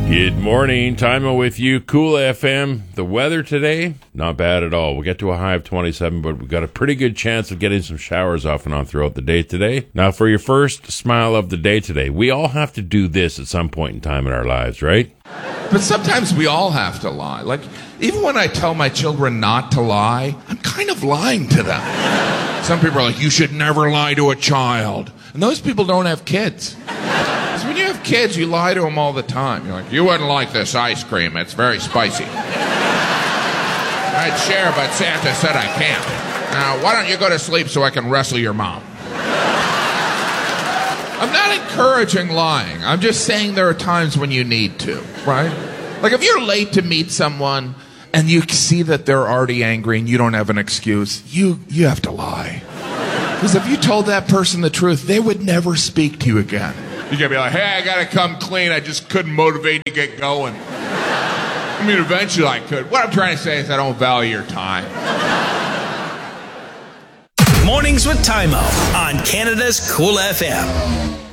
Good morning. Timo with you. Cool FM. The weather today, not bad at all. We'll get to a high of 27, but we've got a pretty good chance of getting some showers off and on throughout the day today. Now, for your first smile of the day today, we all have to do this at some point in time in our lives, right? But sometimes we all have to lie. Like, even when I tell my children not to lie, I'm kind of lying to them. Some people are like, you should never lie to a child. And those people don't have kids. Because when you have kids, you lie to them all the time. You're like, you wouldn't like this ice cream. It's very spicy. I'd share, but Santa said I can't. Now, why don't you go to sleep so I can wrestle your mom? I'm not encouraging lying. I'm just saying there are times when you need to, right? Like if you're late to meet someone and you see that they're already angry and you don't have an excuse, you have to lie. Because if you told that person the truth, they would never speak to you again. You gotta be like, hey, I gotta come clean. I just couldn't motivate to get going. I mean, eventually I could. What I'm trying to say is I don't value your time. Mornings with Timo on Canada's Cool FM.